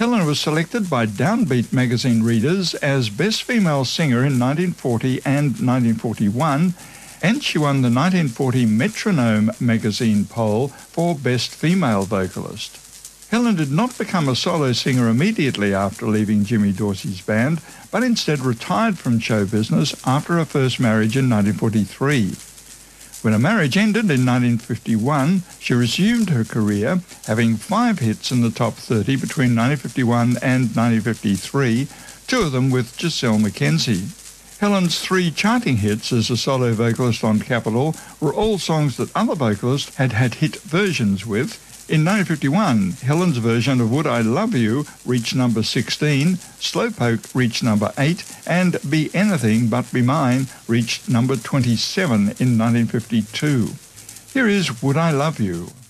Helen was selected by Downbeat magazine readers as Best Female Singer in 1940 and 1941, and she won the 1940 Metronome magazine poll for Best Female Vocalist. Helen did not become a solo singer immediately after leaving Jimmy Dorsey's band, but instead retired from show business after her first marriage in 1943. When her marriage ended in 1951, she resumed her career, having 5 hits in the top 30 between 1951 and 1953, 2 of them with Giselle McKenzie. Helen's 3 charting hits as a solo vocalist on Capitol were all songs that other vocalists had hit versions with. In 1951, Helen's version of Would I Love You reached number 16, Slowpoke reached number 8, and Be Anything But Be Mine reached number 27 in 1952. Here is Would I Love You.